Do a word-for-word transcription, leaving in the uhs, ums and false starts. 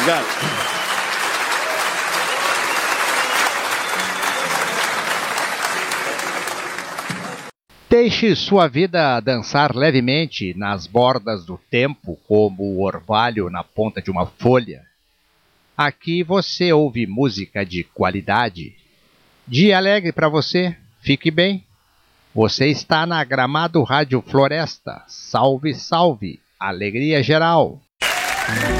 Obrigado. Deixe sua vida dançar levemente nas bordas do tempo, como o orvalho na ponta de uma folha. Aqui você ouve música de qualidade. Dia alegre para você, fique bem. Você está na Gramado Rádio Floresta. Salve, salve, alegria geral.